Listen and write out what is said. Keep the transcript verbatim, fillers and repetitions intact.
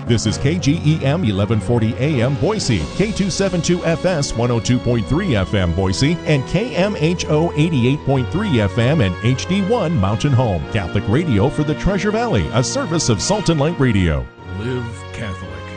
This is K G E M eleven forty A M Boise, K two seventy-two F S one oh two point three F M Boise, and K M H O eighty-eight point three F M and H D one Mountain Home. Catholic radio for the Treasure Valley, a service of Salt and Light Radio. Live Catholic.